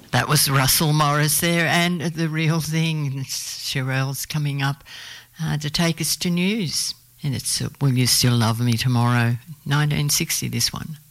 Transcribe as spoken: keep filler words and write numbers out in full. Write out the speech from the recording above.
That was Russell Morris there, and The Real Thing. Cheryl's coming up uh, to take us to news. And it's uh, Will You Still Love Me Tomorrow, nineteen sixty, this one.